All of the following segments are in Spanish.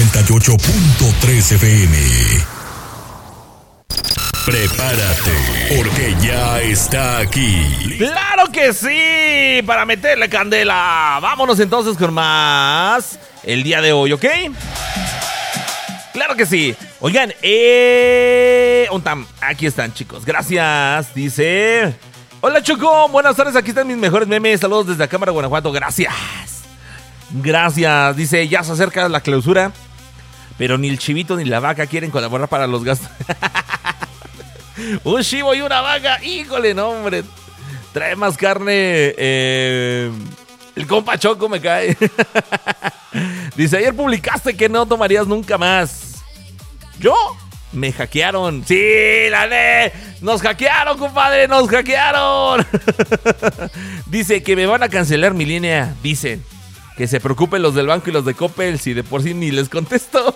88.3 FM. Prepárate, porque ya está aquí. ¡Claro que sí! Para meterle candela. Vámonos entonces con más el día de hoy, ¿ok? ¡Claro que sí! Oigan, aquí están, chicos. Gracias. Dice: hola, Choco. Buenas tardes. Aquí están mis mejores memes. Saludos desde la Cámara, Guanajuato. Gracias. Gracias. Dice: ya se acerca la clausura, pero ni el chivito ni la vaca quieren colaborar para los gastos. Un chivo y una vaca. Híjole, no, hombre. Trae más carne. El compa Choco me cae. Dice: ayer publicaste que no tomarías nunca más. ¿Yo? Me hackearon. Sí, nos hackearon, compadre. Nos hackearon. Dice que me van a cancelar mi línea. Dicen que se preocupen los del banco y los de Coppel, si de por sí ni les contesto.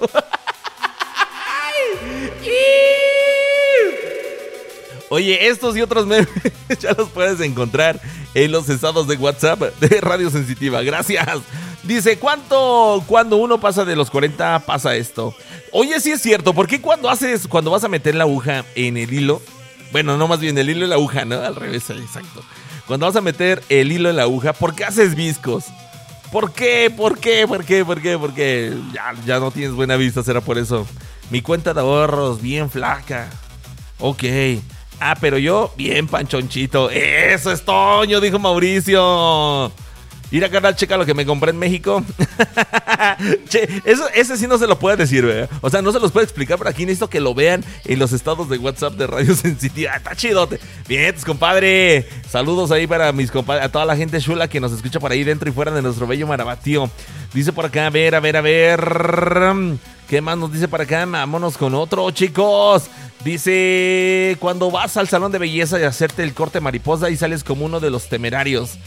Oye, estos y otros memes ya los puedes encontrar en los estados de WhatsApp de Radio Sensitiva. Gracias. Dice: cuando uno pasa de los 40 pasa esto? Oye, sí es cierto. ¿Por qué cuando vas a meter la aguja en el hilo? Bueno, no, más bien el hilo en la aguja, ¿no? Al revés, exacto. Cuando vas a meter el hilo en la aguja, ¿por qué haces viscos? ¿Por qué? Porque ya no tienes buena vista, será por eso. Mi cuenta de ahorros bien flaca. Ok. Pero yo bien panchonchito. Eso es Toño, dijo Mauricio. Mira, carnal, checa lo que me compré en México. Che, ese sí no se lo puede decir, ¿verdad? O sea, no se los puede explicar, pero aquí necesito que lo vean en los estados de WhatsApp de Radio Sensitiva. Está chidote. Bien, compadre. Saludos ahí para mis compadres, a toda la gente chula que nos escucha por ahí dentro y fuera de nuestro bello Marabatío. Dice por acá, a ver. ¿Qué más nos dice por acá? Vámonos con otro, chicos. Dice: cuando vas al salón de belleza y hacerte el corte mariposa y sales como uno de los temerarios.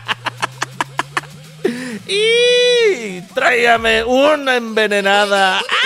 Y tráigame una envenenada.